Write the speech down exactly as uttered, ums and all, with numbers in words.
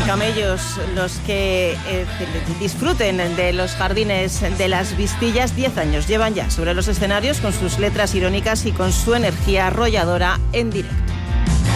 camellos los que eh, disfruten de los jardines de las Vistillas. Diez años llevan ya sobre los escenarios con sus letras irónicas y con su energía arrolladora en directo.